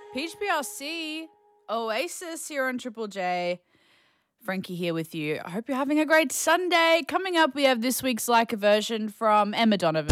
Peach PRC, Oasis here on Triple J. Frankie here with you. I hope you're having a great Sunday. Coming up, we have this week's Like a Version from Emma Donovan.